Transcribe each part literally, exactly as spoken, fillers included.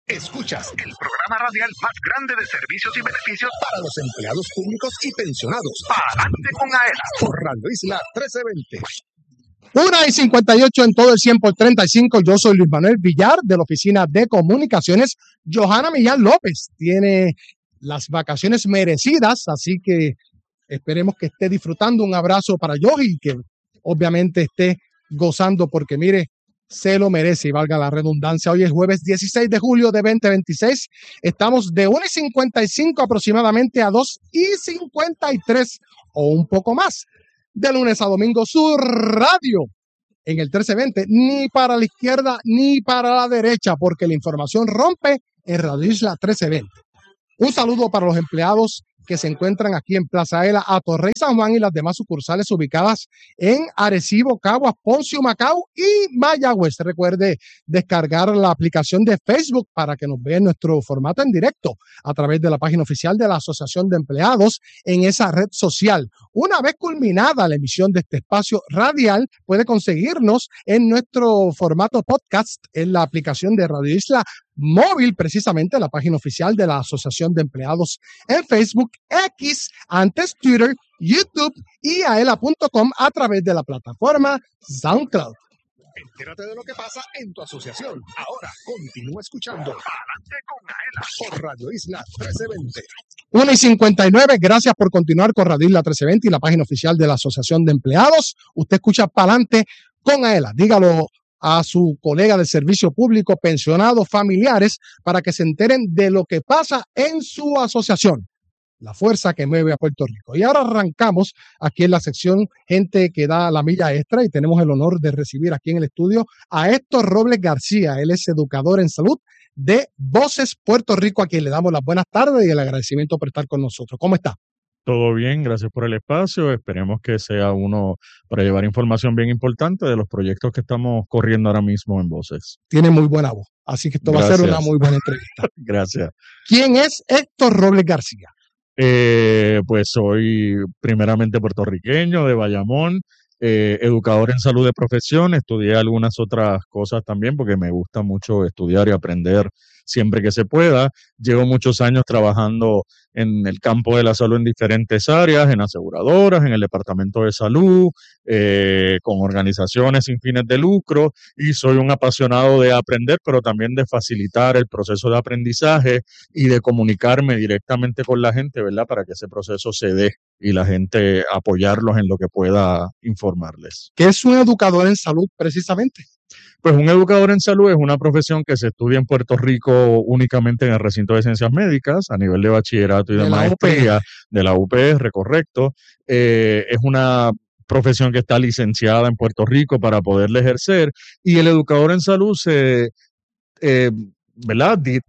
Escuchas el programa radial más grande de servicios y beneficios para los empleados públicos y pensionados. Adelante con AELA por Radio Isla trece veinte. Una y cincuenta y ocho en todo el cien por treinta y cinco. Yo soy Luis Manuel Villar de la Oficina de Comunicaciones. Johanna Millán López tiene las vacaciones merecidas, así que esperemos que esté disfrutando. Un abrazo para Yogi y que obviamente esté gozando porque mire, se lo merece y valga la redundancia. Hoy es jueves dieciséis de julio de veinte veintiséis. Estamos de una y cincuenta y cinco aproximadamente a dos y cincuenta y tres o un poco más. De lunes a domingo, su radio en el trece veinte, ni para la izquierda ni para la derecha, porque la información rompe en Radio Isla trece veinte. Un saludo para los empleados que se encuentran aquí en Plaza Aela, Atorrey, San Juan y las demás sucursales ubicadas en Arecibo, Caguas, Ponce, Humacao y Mayagüez. Recuerde descargar la aplicación de Facebook para que nos vea en nuestro formato en directo a través de la página oficial de la Asociación de Empleados en esa red social. Una vez culminada la emisión de este espacio radial, puede conseguirnos en nuestro formato podcast en la aplicación de Radio Isla Móvil, precisamente la página oficial de la Asociación de Empleados en Facebook, X, antes Twitter, YouTube y aela punto com a través de la plataforma SoundCloud. Entérate de lo que pasa en tu asociación. Ahora continúa escuchando Adelante con AELA por Radio Isla trece veinte. una y cincuenta y nueve, gracias por continuar con Radio Isla trece veinte y la página oficial de la Asociación de Empleados. Usted escucha Pa'lante con AELA. Dígalo a su colega del servicio público, pensionados, familiares, para que se enteren de lo que pasa en su asociación, la fuerza que mueve a Puerto Rico. Y ahora arrancamos aquí en la sección Gente que da la milla extra y tenemos el honor de recibir aquí en el estudio a Héctor Robles García. Él es educador en salud de Voces Puerto Rico, a quien le damos las buenas tardes y el agradecimiento por estar con nosotros. ¿Cómo está? Todo bien, gracias por el espacio. Esperemos que sea uno para llevar información bien importante de los proyectos que estamos corriendo ahora mismo en Voces. Tiene muy buena voz, así que esto gracias. Va a ser una muy buena entrevista. Gracias. ¿Quién es Héctor Robles García? Eh, pues soy primeramente puertorriqueño de Bayamón, eh, educador en salud de profesión. Estudié algunas otras cosas también porque me gusta mucho estudiar y aprender siempre que se pueda. Llevo muchos años trabajando en el campo de la salud en diferentes áreas, en aseguradoras, en el departamento de salud, eh, con organizaciones sin fines de lucro, y soy un apasionado de aprender, pero también de facilitar el proceso de aprendizaje y de comunicarme directamente con la gente, ¿verdad? Para que ese proceso se dé y la gente apoyarlos en lo que pueda informarles. ¿Qué es un educador en salud precisamente? Pues un educador en salud es una profesión que se estudia en Puerto Rico únicamente en el recinto de ciencias médicas, a nivel de bachillerato y de, de maestría, de la U P R, correcto. Eh, es una profesión que está licenciada en Puerto Rico para poderla ejercer, y el educador en salud se, eh, ¿verdad? Di-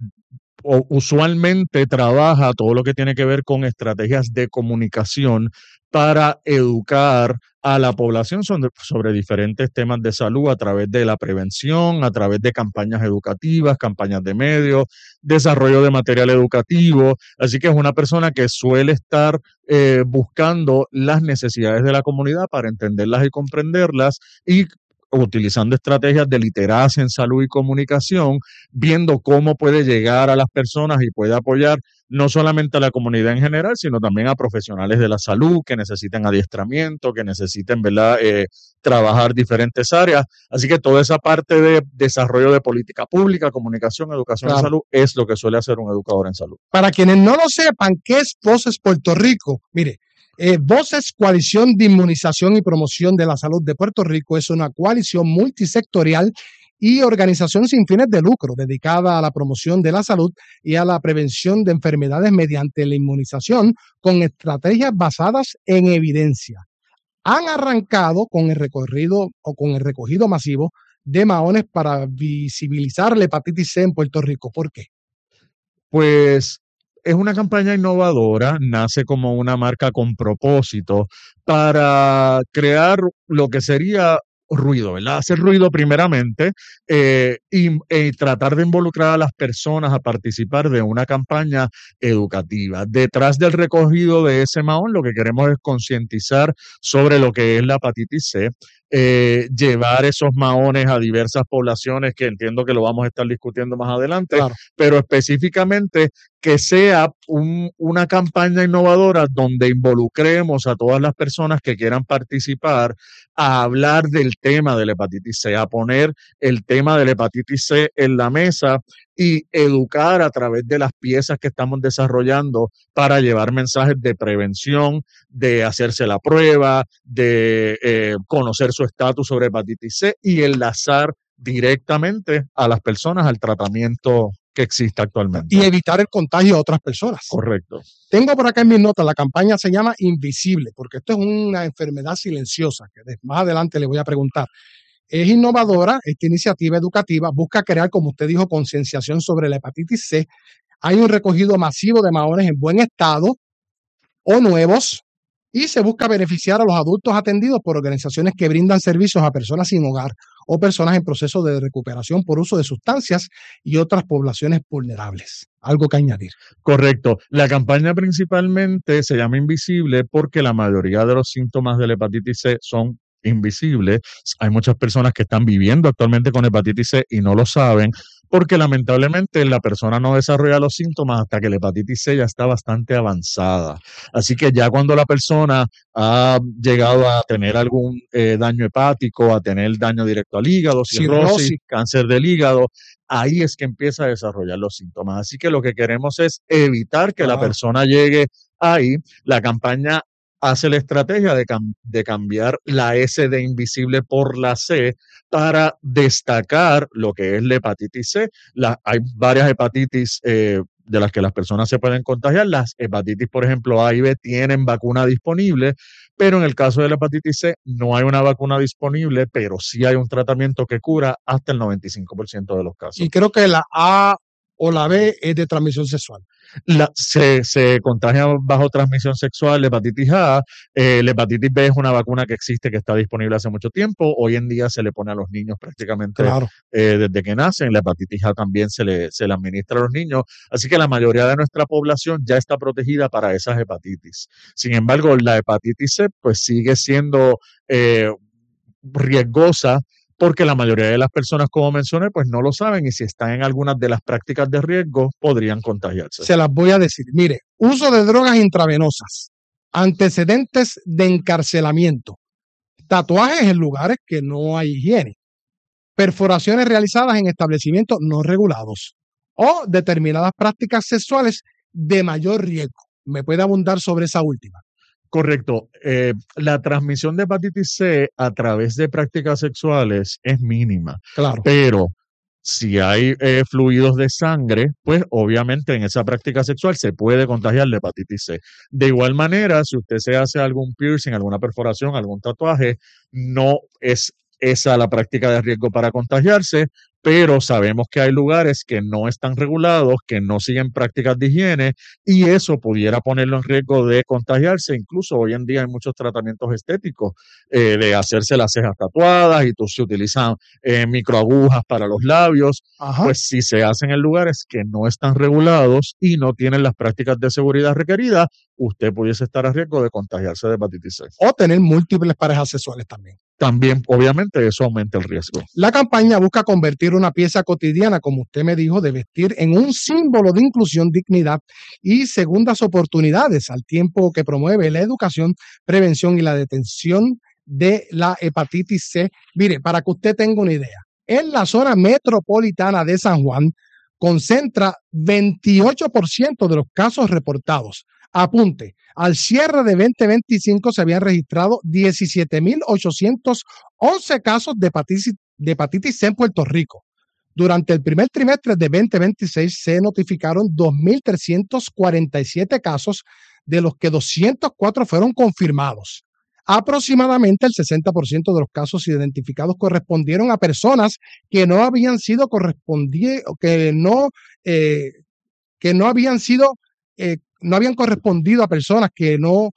o usualmente trabaja todo lo que tiene que ver con estrategias de comunicación para educar a la población sobre, sobre diferentes temas de salud a través de la prevención, a través de campañas educativas, campañas de medios, desarrollo de material educativo. Así que es una persona que suele estar eh, buscando las necesidades de la comunidad para entenderlas y comprenderlas, y utilizando estrategias de literacia en salud y comunicación, viendo cómo puede llegar a las personas y puede apoyar no solamente a la comunidad en general, sino también a profesionales de la salud que necesiten adiestramiento, que necesiten, ¿verdad?, eh, trabajar diferentes áreas. Así que toda esa parte de desarrollo de política pública, comunicación, educación Claro. y salud es lo que suele hacer un educador en salud. Para quienes no lo sepan, ¿qué es Voces Puerto Rico? Mire, Eh, Voces, Coalición de Inmunización y Promoción de la Salud de Puerto Rico, es una coalición multisectorial y organización sin fines de lucro dedicada a la promoción de la salud y a la prevención de enfermedades mediante la inmunización con estrategias basadas en evidencia. Han arrancado con el recorrido o con el recogido masivo de maones para visibilizar la hepatitis C en Puerto Rico. ¿Por qué? Pues es una campaña innovadora, nace como una marca con propósito para crear lo que sería ruido, ¿verdad? Hacer ruido primeramente eh, y, y tratar de involucrar a las personas a participar de una campaña educativa. Detrás del recogido de ese mahón, lo que queremos es concientizar sobre lo que es la hepatitis C, eh, llevar esos mahones a diversas poblaciones, que entiendo que lo vamos a estar discutiendo más adelante, claro. Pero específicamente que sea un, una campaña innovadora donde involucremos a todas las personas que quieran participar a hablar del tema de la hepatitis C, a poner el tema de la hepatitis C en la mesa y educar a través de las piezas que estamos desarrollando para llevar mensajes de prevención, de hacerse la prueba, de eh, conocer su estatus sobre hepatitis C y enlazar directamente a las personas al tratamiento que existe actualmente. Y evitar el contagio a otras personas. Correcto. Tengo por acá en mis notas, la campaña se llama Invisible, porque esto es una enfermedad silenciosa, que más adelante le voy a preguntar. Es innovadora, esta iniciativa educativa busca crear, como usted dijo, concienciación sobre la hepatitis C. Hay un recogido masivo de mahones en buen estado o nuevos y se busca beneficiar a los adultos atendidos por organizaciones que brindan servicios a personas sin hogar o personas en proceso de recuperación por uso de sustancias y otras poblaciones vulnerables. ¿Algo que añadir? Correcto. La campaña principalmente se llama Invisible porque la mayoría de los síntomas de la hepatitis C son invisibles. Hay muchas personas que están viviendo actualmente con hepatitis C y no lo saben, porque lamentablemente la persona no desarrolla los síntomas hasta que la hepatitis C ya está bastante avanzada. Así que ya cuando la persona ha llegado a tener algún eh, daño hepático, a tener daño directo al hígado, cirrosis, cirrosis, cáncer del hígado, ahí es que empieza a desarrollar los síntomas. Así que lo que queremos es evitar que ah. la persona llegue ahí. La campaña hace la estrategia de, cam de cambiar la S de invisible por la C para destacar lo que es la hepatitis C. La, hay varias hepatitis eh, de las que las personas se pueden contagiar. Las hepatitis, por ejemplo, A y B tienen vacuna disponible, pero en el caso de la hepatitis C no hay una vacuna disponible, pero sí hay un tratamiento que cura hasta el noventa y cinco por ciento de los casos. Y creo que la A o la B es de transmisión sexual. La, se, se contagia bajo transmisión sexual la hepatitis A. Eh, la hepatitis B es una vacuna que existe, que está disponible hace mucho tiempo. Hoy en día se le pone a los niños prácticamente claro. eh, desde que nacen. La hepatitis A también se le, se le administra a los niños. Así que la mayoría de nuestra población ya está protegida para esas hepatitis. Sin embargo, la hepatitis C pues sigue siendo eh, riesgosa, porque la mayoría de las personas, como mencioné, pues no lo saben y si están en algunas de las prácticas de riesgo, podrían contagiarse. Se las voy a decir. Mire, uso de drogas intravenosas, antecedentes de encarcelamiento, tatuajes en lugares que no hay higiene, perforaciones realizadas en establecimientos no regulados o determinadas prácticas sexuales de mayor riesgo. ¿Me puede abundar sobre esa última? Correcto. Eh, la transmisión de hepatitis C a través de prácticas sexuales es mínima. Claro. Pero si hay eh, fluidos de sangre, pues obviamente en esa práctica sexual se puede contagiar la hepatitis C. De igual manera, si usted se hace algún piercing, alguna perforación, algún tatuaje, no es esa la práctica de riesgo para contagiarse, pero sabemos que hay lugares que no están regulados, que no siguen prácticas de higiene y eso pudiera ponerlo en riesgo de contagiarse. Incluso hoy en día hay muchos tratamientos estéticos eh, de hacerse las cejas tatuadas y se utilizan eh, microagujas para los labios. Ajá. Pues si se hacen en lugares que no están regulados y no tienen las prácticas de seguridad requeridas, usted pudiese estar a riesgo de contagiarse de hepatitis C. O tener múltiples parejas sexuales también. También, obviamente, eso aumenta el riesgo. La campaña busca convertir una pieza cotidiana, como usted me dijo, de vestir en un símbolo de inclusión, dignidad y segundas oportunidades, al tiempo que promueve la educación, prevención y la detención de la hepatitis C. Mire, para que usted tenga una idea, en la zona metropolitana de San Juan concentra veintiocho por ciento de los casos reportados. Apunte, al cierre de veinte veinticinco se habían registrado diecisiete mil ochocientos once casos de hepatitis, de hepatitis C en Puerto Rico. Durante el primer trimestre de veinte veintiséis se notificaron dos mil trescientos cuarenta y siete casos, de los que doscientos cuatro fueron confirmados. Aproximadamente el sesenta por ciento de los casos identificados correspondieron a personas que no habían sido correspondidos, que no, eh, que no habían sido eh, no habían correspondido a personas que no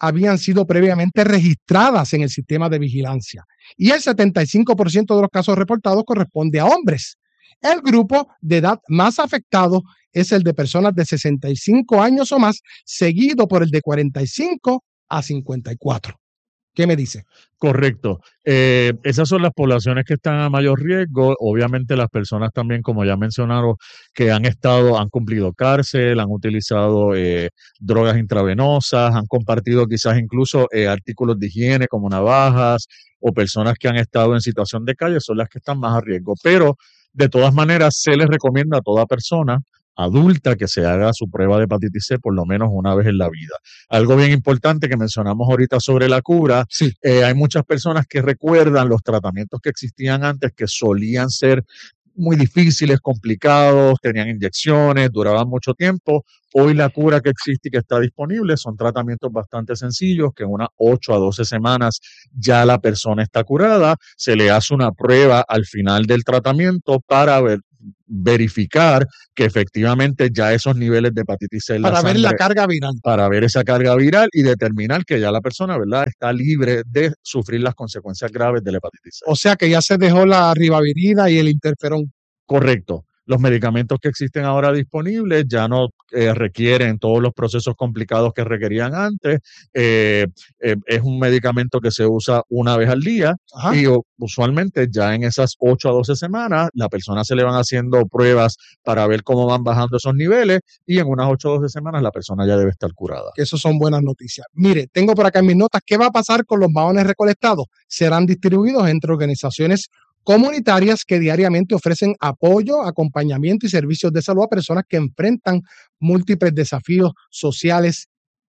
habían sido previamente registradas en el sistema de vigilancia y el setenta y cinco por ciento de los casos reportados corresponde a hombres. El grupo de edad más afectado es el de personas de sesenta y cinco años o más, seguido por el de cuarenta y cinco a cincuenta y cuatro. ¿Qué me dice? Correcto. Eh, esas son las poblaciones que están a mayor riesgo. Obviamente las personas también, como ya mencionaron, que han estado, han cumplido cárcel, han utilizado eh, drogas intravenosas, han compartido quizás incluso eh, artículos de higiene como navajas, o personas que han estado en situación de calle son las que están más a riesgo. Pero de todas maneras se les recomienda a toda persona adulta que se haga su prueba de hepatitis C por lo menos una vez en la vida. Algo bien importante que mencionamos ahorita sobre la cura, sí. eh, hay muchas personas que recuerdan los tratamientos que existían antes que solían ser muy difíciles, complicados, tenían inyecciones, duraban mucho tiempo. Hoy la cura que existe y que está disponible son tratamientos bastante sencillos, que en unas ocho a doce semanas ya la persona está curada, se le hace una prueba al final del tratamiento para ver, verificar que efectivamente ya esos niveles de hepatitis C en para la ver sangre, la carga viral. Para ver esa carga viral y determinar que ya la persona, ¿verdad?, está libre de sufrir las consecuencias graves de la hepatitis C. O sea que ya se dejó la ribavirina y el interferón. Correcto. Los medicamentos que existen ahora disponibles ya no eh, requieren todos los procesos complicados que requerían antes. Eh, eh, es un medicamento que se usa una vez al día. Ajá. Y o, usualmente ya en esas ocho a doce semanas la persona se le van haciendo pruebas para ver cómo van bajando esos niveles y en unas ocho a doce semanas la persona ya debe estar curada. Eso son buenas noticias. Mire, tengo por acá en mis notas, ¿qué va a pasar con los maones recolectados? Serán distribuidos entre organizaciones comunitarias que diariamente ofrecen apoyo, acompañamiento y servicios de salud a personas que enfrentan múltiples desafíos sociales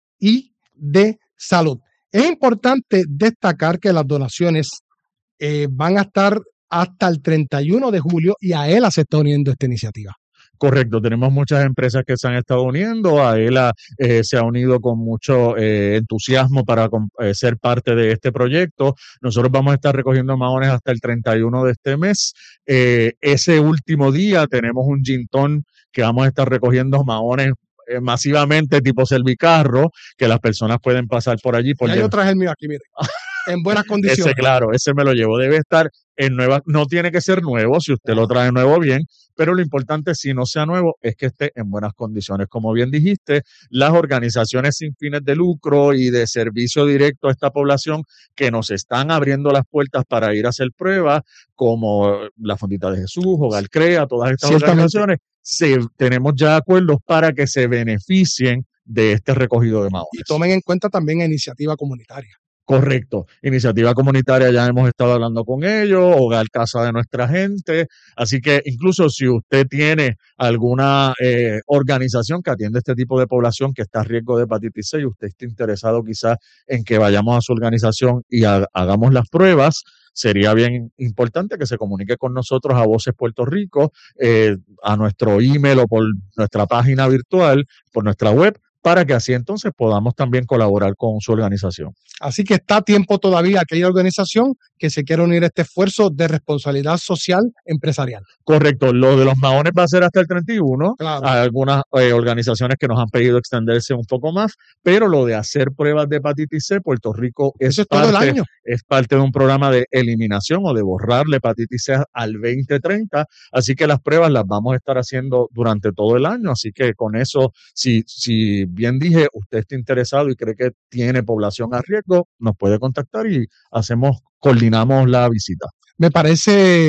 y de salud. Es importante destacar que las donaciones eh, van a estar hasta el treinta y uno de julio y AELA se está uniendo a esta iniciativa. Correcto, tenemos muchas empresas que se han estado uniendo, AELA eh, se ha unido con mucho eh, entusiasmo para eh, ser parte de este proyecto. Nosotros vamos a estar recogiendo maones hasta el treinta y uno de este mes. Eh, ese último día tenemos un gintón que vamos a estar recogiendo maones eh, masivamente tipo Servicarro, que las personas pueden pasar por allí. Por ya yo traje el mío aquí, mire, en buenas condiciones. Ese, claro, ese me lo llevo, debe estar en nueva, no tiene que ser nuevo, si usted lo trae nuevo bien, pero lo importante si no sea nuevo es que esté en buenas condiciones. Como bien dijiste, las organizaciones sin fines de lucro y de servicio directo a esta población que nos están abriendo las puertas para ir a hacer pruebas, como la Fondita de Jesús, Hogar Crea, todas estas organizaciones, se, tenemos ya acuerdos para que se beneficien de este recogido de maones. Y tomen en cuenta también la iniciativa comunitaria. Correcto. Iniciativa comunitaria, ya hemos estado hablando con ellos, Hogar Casa de Nuestra Gente. Así que incluso si usted tiene alguna eh, organización que atiende este tipo de población que está a riesgo de hepatitis C y usted está interesado quizás en que vayamos a su organización y ha, hagamos las pruebas, sería bien importante que se comunique con nosotros a Voces Puerto Rico, eh, a nuestro email o por nuestra página virtual, por nuestra web, para que así entonces podamos también colaborar con su organización. Así que está a tiempo todavía aquella organización que se quiera unir a este esfuerzo de responsabilidad social empresarial. Correcto, lo de los maones va a ser hasta el treinta y uno. Claro. Hay algunas eh, organizaciones que nos han pedido extenderse un poco más, pero lo de hacer pruebas de hepatitis C, Puerto Rico es, Eso es parte, todo el año. es parte de un programa de eliminación o de borrar la hepatitis C al veinte treinta, así que las pruebas las vamos a estar haciendo durante todo el año, así que con eso, si, si bien dije, usted está interesado y cree que tiene población a riesgo, nos puede contactar y hacemos, coordinamos la visita. Me parece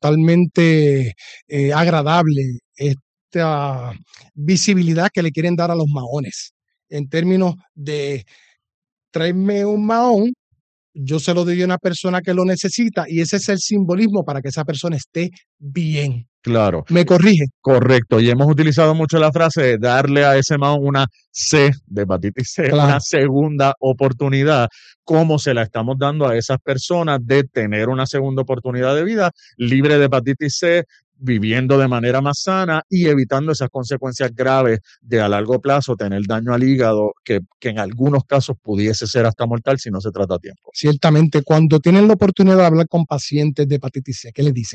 totalmente eh, agradable esta visibilidad que le quieren dar a los maones en términos de tráeme un maón, yo se lo doy a una persona que lo necesita y ese es el simbolismo para que esa persona esté bien. Claro. ¿Me corrige? Correcto. Y hemos utilizado mucho la frase de darle a ese maón una C de hepatitis C, claro, una segunda oportunidad, como se la estamos dando a esas personas de tener una segunda oportunidad de vida libre de hepatitis C, viviendo de manera más sana y evitando esas consecuencias graves de a largo plazo tener daño al hígado, que, que en algunos casos pudiese ser hasta mortal si no se trata a tiempo. Ciertamente, cuando tienen la oportunidad de hablar con pacientes de hepatitis C, ¿qué les dicen?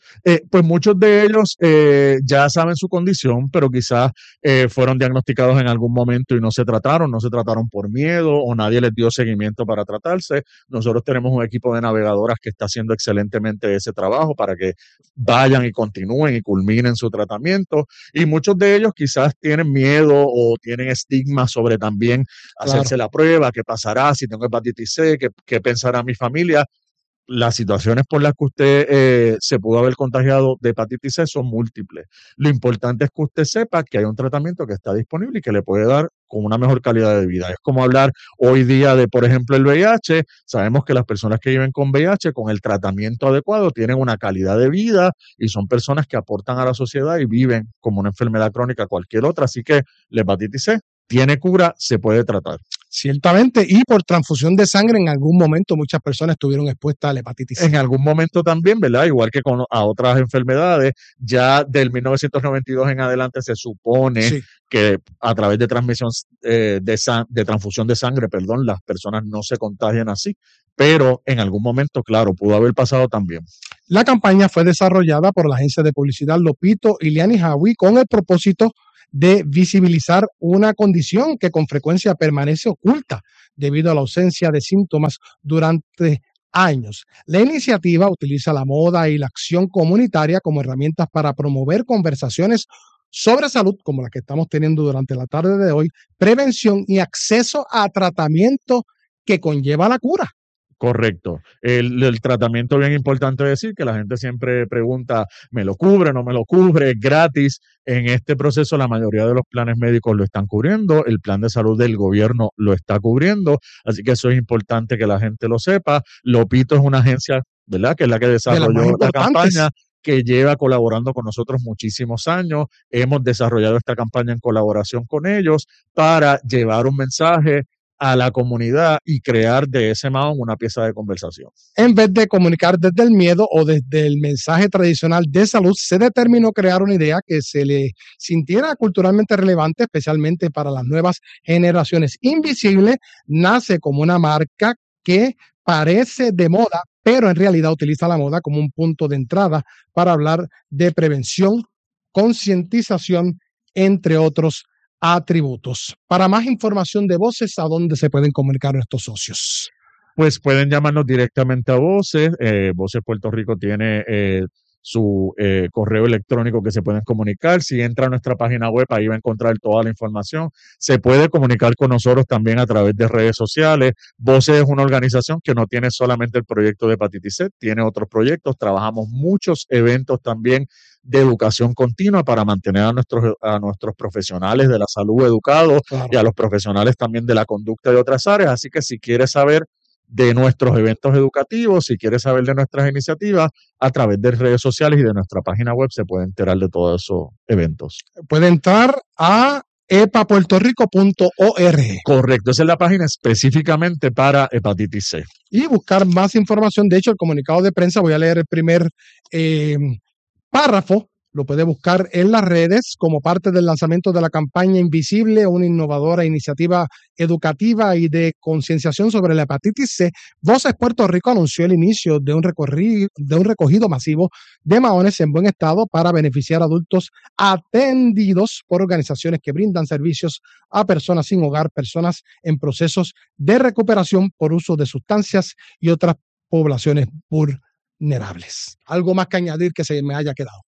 Eh, pues muchos de ellos eh, ya saben su condición, pero quizás eh, fueron diagnosticados en algún momento y no se trataron, no se trataron por miedo o nadie les dio seguimiento para tratarse. Nosotros tenemos un equipo de navegadoras que está haciendo excelentemente ese trabajo para que vayan y continúen y culminen su tratamiento. Y muchos de ellos quizás tienen miedo o tienen estigma sobre también hacerse claro. la prueba, qué pasará si tengo hepatitis C, qué, qué pensará mi familia. Las situaciones por las que usted eh, se pudo haber contagiado de hepatitis C son múltiples. Lo importante es que usted sepa que hay un tratamiento que está disponible y que le puede dar con una mejor calidad de vida. Es como hablar hoy día de, por ejemplo, el V I H. Sabemos que las personas que viven con V I H, con el tratamiento adecuado, tienen una calidad de vida y son personas que aportan a la sociedad y viven como una enfermedad crónica cualquier otra. Así que la hepatitis C tiene cura, se puede tratar. Ciertamente, y por transfusión de sangre en algún momento muchas personas estuvieron expuestas a la hepatitis C. En algún momento también, ¿verdad? Igual que con a otras enfermedades, ya del mil novecientos noventa y dos en adelante se supone sí. que a través de transmisión eh, de, de transfusión de sangre, perdón, las personas no se contagian así, pero en algún momento, claro, pudo haber pasado también. La campaña fue desarrollada por la agencia de publicidad Lopito y Liani Hawi con el propósito de visibilizar una condición que con frecuencia permanece oculta debido a la ausencia de síntomas durante años. La iniciativa utiliza la moda y la acción comunitaria como herramientas para promover conversaciones sobre salud, como la que estamos teniendo durante la tarde de hoy, prevención y acceso a tratamiento que conlleva la cura. Correcto. El, el tratamiento, bien importante decir, que la gente siempre pregunta, ¿me lo cubre, no me lo cubre? ¿Es gratis? En este proceso la mayoría de los planes médicos lo están cubriendo, el plan de salud del gobierno lo está cubriendo, así que eso es importante que la gente lo sepa. Lopito es una agencia, ¿verdad?, que es la que desarrolló de la campaña, que lleva colaborando con nosotros muchísimos años. Hemos desarrollado esta campaña en colaboración con ellos para llevar un mensaje a la comunidad y crear de ese Mahón una pieza de conversación. En vez de comunicar desde el miedo o desde el mensaje tradicional de salud, se determinó crear una idea que se le sintiera culturalmente relevante, especialmente para las nuevas generaciones. Invisible nace como una marca que parece de moda, pero en realidad utiliza la moda como un punto de entrada para hablar de prevención, concientización, entre otros atributos. Para más información de Voces, ¿a dónde se pueden comunicar nuestros socios? Pues pueden llamarnos directamente a Voces. Eh, Voces Puerto Rico tiene eh, su eh, correo electrónico que se pueden comunicar. Si entra a nuestra página web, ahí va a encontrar toda la información. Se puede comunicar con nosotros también a través de redes sociales. Voces es una organización que no tiene solamente el proyecto de hepatitis C, tiene otros proyectos. Trabajamos muchos eventos también de educación continua para mantener a nuestros, a nuestros profesionales de la salud educados, claro, y a los profesionales también de la conducta de otras áreas. Así que si quieres saber de nuestros eventos educativos, si quieres saber de nuestras iniciativas, a través de redes sociales y de nuestra página web se puede enterar de todos esos eventos. Puede entrar a epa puerto rico punto org. Correcto, esa es la página específicamente para hepatitis C. Y buscar más información. De hecho, el comunicado de prensa, voy a leer el primer eh, párrafo, lo puede buscar en las redes como parte del lanzamiento de la campaña Invisible, una innovadora iniciativa educativa y de concienciación sobre la hepatitis C. Voces Puerto Rico anunció el inicio de un, recorrido, de un recogido masivo de maones en buen estado para beneficiar a adultos atendidos por organizaciones que brindan servicios a personas sin hogar, personas en procesos de recuperación por uso de sustancias y otras poblaciones vulnerables. ¿Algo más que añadir que se me haya quedado?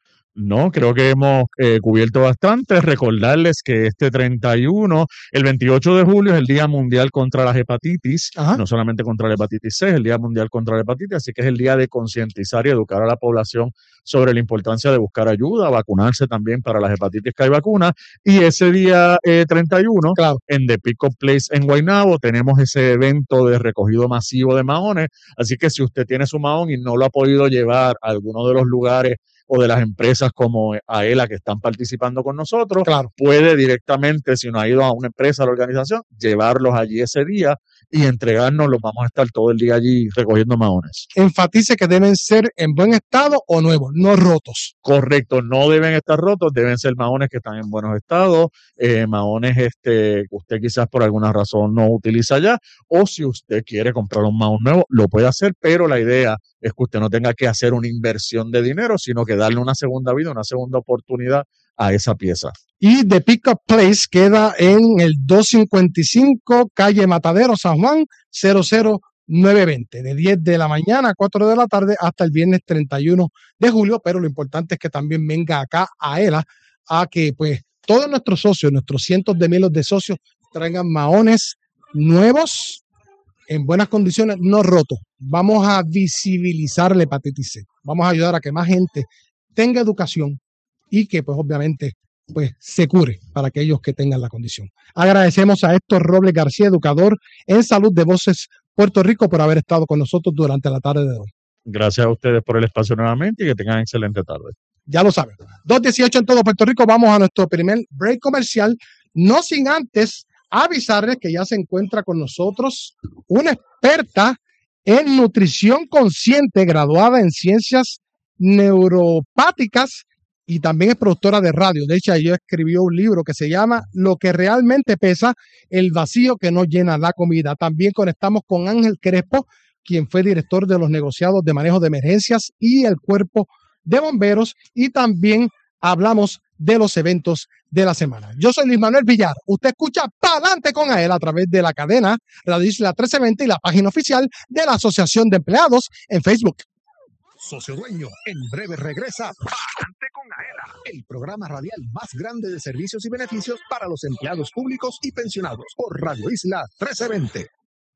No, creo que hemos eh, cubierto bastante. Recordarles que este treinta y uno, el veintiocho de julio es el Día Mundial contra las Hepatitis, Ajá. no solamente contra la hepatitis C, es el Día Mundial contra la Hepatitis, así que es el día de concientizar y educar a la población sobre la importancia de buscar ayuda, vacunarse también para las hepatitis que hay vacuna. Y ese día eh, treinta y uno, claro, en The Pickup Place en Guaynabo, tenemos ese evento de recogido masivo de maones, así que si usted tiene su maón y no lo ha podido llevar a alguno de los lugares o de las empresas como AELA que están participando con nosotros, claro, puede directamente, si no ha ido a una empresa o a la organización, llevarlos allí ese día y entregarnos, los vamos a estar todo el día allí recogiendo maones. Enfatice que deben ser en buen estado o nuevos, no rotos. Correcto, no deben estar rotos, deben ser maones que están en buenos estados, eh, maones este, que usted quizás por alguna razón no utiliza ya, o si usted quiere comprar un maón nuevo, lo puede hacer, pero la idea es que usted no tenga que hacer una inversión de dinero, sino que darle una segunda vida, una segunda oportunidad a esa pieza. Y The Pickup Place queda en el doscientos cincuenta y cinco, calle Matadero, San Juan, cero cero nueve veinte, de diez de la mañana a cuatro de la tarde hasta el viernes treinta y uno de julio, pero lo importante es que también venga acá a Aela a que pues todos nuestros socios, nuestros cientos de miles de socios traigan maones nuevos en buenas condiciones, no rotos. Vamos a visibilizar la hepatitis C, vamos a ayudar a que más gente tenga educación y que pues obviamente pues se cure para aquellos que tengan la condición. Agradecemos a Héctor Robles García, educador en salud de Voces Puerto Rico, por haber estado con nosotros durante la tarde de hoy. Gracias a ustedes por el espacio nuevamente y que tengan excelente tarde. Ya lo saben. dos dieciocho en todo Puerto Rico. Vamos a nuestro primer break comercial, no sin antes avisarles que ya se encuentra con nosotros una experta en nutrición consciente, graduada en ciencias neuropáticas y también es productora de radio. De hecho, ella escribió un libro que se llama Lo que realmente pesa, el vacío que no llena la comida. También conectamos con Ángel Crespo, quien fue director de los negociados de manejo de emergencias y el cuerpo de bomberos, y también hablamos de los eventos de la semana. Yo soy Luis Manuel Villar. Usted escucha Pa'lante con Aela a través de la cadena Radio Isla trece veinte y la página oficial de la Asociación de Empleados en Facebook. Socio Dueño, en breve regresa Pa'lante con Aela, el programa radial más grande de servicios y beneficios para los empleados públicos y pensionados por Radio Isla trece veinte.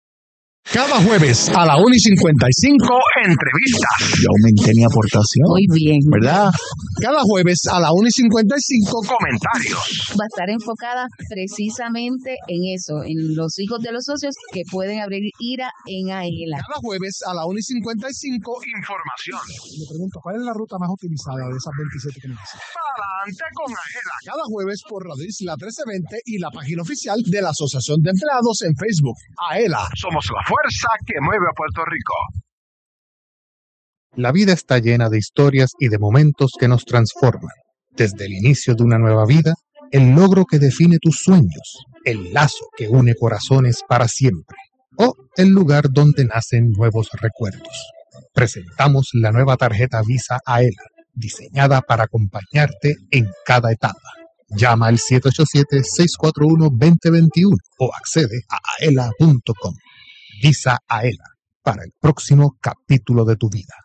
Cada jueves a la una y cincuenta y cinco, entrevistas. Yo aumenté mi aportación. Muy bien. ¿Verdad? Cada jueves a la una y cincuenta y cinco, comentarios. Va a estar enfocada precisamente en eso, en los hijos de los socios que pueden abrir IRA en Aela. Cada jueves a la una y cincuenta y cinco, información. Le pregunto, ¿cuál es la ruta más utilizada de esas veintisiete que me dicen? Pa'lante con Aela. Cada jueves por Radio Isla trece veinte y la página oficial de la Asociación de Empleados en Facebook. Aela, somos la fuerza que mueve a Puerto Rico. La vida está llena de historias y de momentos que nos transforman. Desde el inicio de una nueva vida, el logro que define tus sueños, el lazo que une corazones para siempre, o el lugar donde nacen nuevos recuerdos. Presentamos la nueva tarjeta Visa Aela, diseñada para acompañarte en cada etapa. Llama al siete ocho siete, seis cuatro uno, dos cero dos uno o accede a aela punto com. Visa Aela, para el próximo capítulo de tu vida.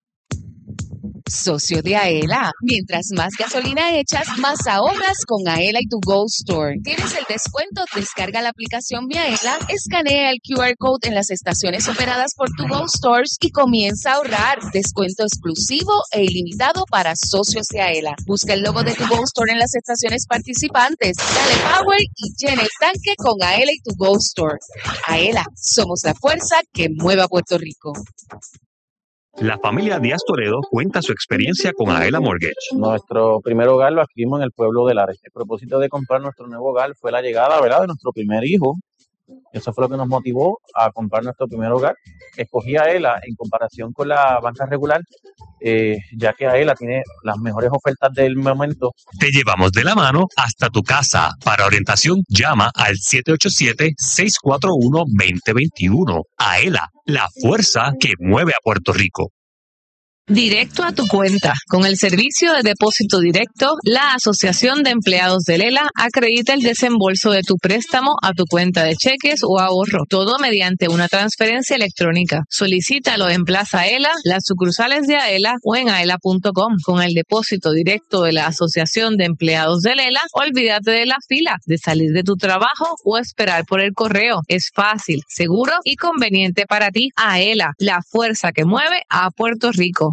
Socio de Aela. Mientras más gasolina echas, más ahorras con Aela y tu Go Store. ¿Tienes el descuento? Descarga la aplicación Mi Aela, escanea el Q R Code en las estaciones operadas por tu Go Stores y comienza a ahorrar. Descuento exclusivo e ilimitado para socios de Aela. Busca el logo de tu Go Store en las estaciones participantes. Dale power y llena el tanque con Aela y tu Go Store. Aela, somos la fuerza que mueve a Puerto Rico. La familia Díaz Toledo cuenta su experiencia con Aela Mortgage. Nuestro primer hogar lo adquirimos en el pueblo de Lares. El propósito de comprar nuestro nuevo hogar fue la llegada, ¿verdad?, de nuestro primer hijo. Eso fue lo que nos motivó a comprar nuestro primer hogar. Escogí a Aela en comparación con la banca regular, eh, ya que Aela tiene las mejores ofertas del momento. Te llevamos de la mano hasta tu casa. Para orientación, llama al siete ocho siete, seis cuatro uno, dos cero dos uno. Aela, la fuerza que mueve a Puerto Rico. Directo a tu cuenta. Con el servicio de depósito directo, la Asociación de Empleados de Lela acredita el desembolso de tu préstamo a tu cuenta de cheques o ahorro, todo mediante una transferencia electrónica. Solicítalo en Plaza Aela, las sucursales de Aela o en aela punto com. Con el depósito directo de la Asociación de Empleados de Lela, olvídate de la fila, de salir de tu trabajo o esperar por el correo. Es fácil, seguro y conveniente para ti. Aela, la fuerza que mueve a Puerto Rico.